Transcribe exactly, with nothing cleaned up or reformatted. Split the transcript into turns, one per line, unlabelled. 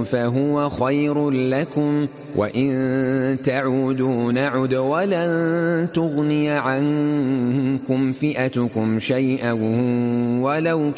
فهو خير لكم، وإن تعودوا نعد ولن تغني عنكم فئتكم شيئا ولو